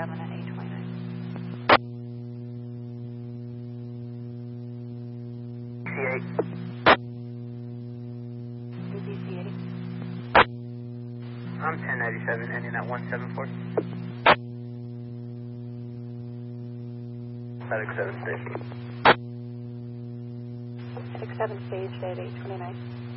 7 and 829. DC8. DC8. I'm 1097, ending at 174. Static 7 station. 67 staged at 829.